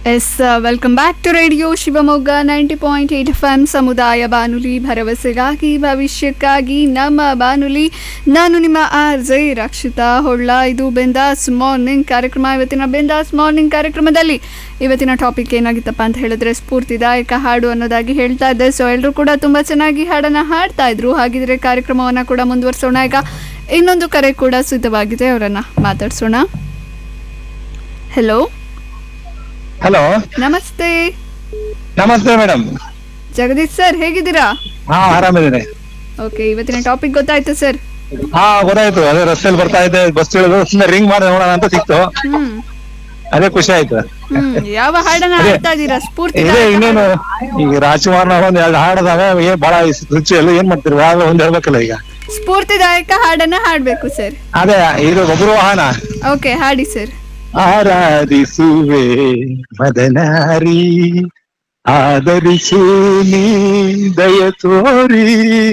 S welcome back to radio Shivamogga 90.8 FM ಸಮುದಾಯ ಬಾನುಲಿ ಭರವಸೆಗಾಗಿ ಭವಿಷ್ಯಕ್ಕಾಗಿ ನಮ್ಮ ಬಾನುಲಿ. ನಾನು ನಿಮ್ಮ RJ ರಕ್ಷಿತಾ ಹೊಳ್ಳ. ಇದು ಬಿಂದಾಸ್ ಮಾರ್ನಿಂಗ್ ಕಾರ್ಯಕ್ರಮ. ಇವತ್ತಿನ ಬಿಂದಾಸ್ ಮಾರ್ನಿಂಗ್ ಕಾರ್ಯಕ್ರಮದಲ್ಲಿ ಇವತ್ತಿನ ಟಾಪಿಕ್ ಏನಾಗಿತ್ತಪ್ಪ ಅಂತ ಹೇಳಿದ್ರೆ ಸ್ಫೂರ್ತಿದಾಯಕ ಹಾಡು ಅನ್ನೋದಾಗಿ ಹೇಳ್ತಾ ಇದ್ದೆ. ಸೊ ಎಲ್ಲರೂ ಕೂಡ ತುಂಬ ಚೆನ್ನಾಗಿ ಹಾಡನ್ನು ಹಾಡ್ತಾ ಇದ್ರು. ಹಾಗಿದ್ರೆ ಕಾರ್ಯಕ್ರಮವನ್ನು ಕೂಡ ಮುಂದುವರಿಸೋಣ. ಈಗ ಇನ್ನೊಂದು ಕರೆ ಕೂಡ ಸಿದ್ಧವಾಗಿದೆ, ಅವರನ್ನು ಮಾತಾಡ್ಸೋಣ. ಹೆಲೋ, ಹಲೋ, ನಮಸ್ತೆ. ನಮಸ್ತೆ ಮೇಡಮ್. ಜಗದೀಶ್ ಸರ್, ಹೇಗಿದ್ದೀರಾ? ಹಾ, ಆರಾಮಿದ್ದೇನೆ. ಓಕೆ, ಇವತ್ತಿನ ಟಾಪಿಕ್ ಗೊತ್ತಾಯ್ತು ಸರ್? ಹಾ, ಗೊತ್ತಾಯ್ತು. ಅದೇ ರಸ್ತೆಯಲ್ಲಿ ಬರ್ತಾ ಇದ್ದೆ, ಬಸ್ ಇಳಿದು ಸುಮ್ಮನೆ ರಿಂಗ್ ಮಾಡಿ ನೋಡೋಣ ಅಂತ ಸಿಕ್ತು. ಅದೇ ಖುಷಿ ಆಯ್ತು. ಯಾವ ಹಾಡನ್ನ ಹಾಡ್ತಾ ಇದ್ದೀರಾ? ಸ್ಫೂರ್ತಿ ಇದೇ ಇನ್ನೇನು, ಈಗ ರಾಜ್ಕುಮಾರ್ನ ಒಂದ್ ಎರಡು ಹಾಡದಾಗ ಬಹಳ ರುಚಿಯಲ್ಲಿ ಏನ್ ಮಾಡ್ತೀರಿ, ಯಾವಾಗ ಒಂದ್ ಹೇಳ್ಬೇಕಲ್ಲ. ಈಗ ಸ್ಫೂರ್ತಿದಾಯಕ ಹಾಡನ್ನ ಹಾಡ್ಬೇಕು ಸರ್. ಅದೇ ಇದು ಒಬ್ರು ವಾಹನ. ಓಕೆ, ಹಾಡಿ ಸರ್. ಆರಾಧಿಸುವೆ ಮದನಾರಿ, ಆದರಿಸು ನೀ ದಯ ತೋರಿ.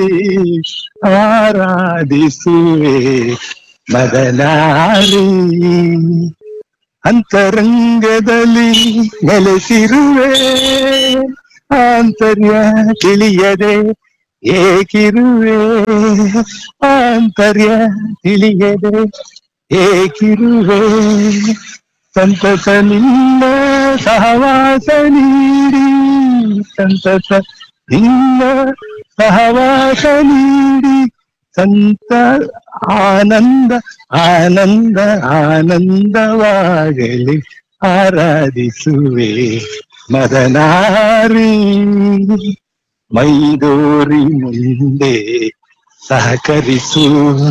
ಆರಾಧಿಸುವೆ ಮದನಾರಿ, ಅಂತರಂಗದಲ್ಲಿ ನೆಲೆಸಿರುವೆ. ಆಂತರ್ಯ ತಿಳಿಯದೆ ಏಕಿರುವೆ, ಆಂತರ್ಯ ತಿಳಿಯದೆ ಏಕಿರುವೆ. ಸಂತಸ ನಿನ್ನ ಸಹವಾಸ ನೀಡಿ, ಸಂತಸ ನಿನ್ನ ಸಹವಾಸ ನೀಡಿ. ಸಂತ ಆನಂದ ಆನಂದ ಆನಂದವಾಗಲಿ. ಆರಾಧಿಸುವೆ ಮದನಾರಿ, ಮೈದೋರಿ ಮುಂದೆ ಸಹಕರಿಸು.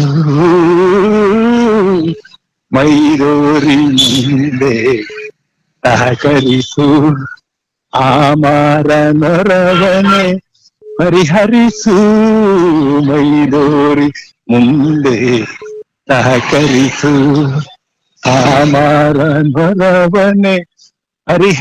ಮೈದೋರಿ ಮುಂದೆ ಸಹಕರಿಸು. ಆಮಾರ ನೊರವನೆ ಪರಿಹರಿಸು. ಮೈದೋರಿ ಮುಂದೆ ಸಹಕರಿಸು. ಆಮಾರ ನೊರವನೆ ಪರಿಹರಿಸು.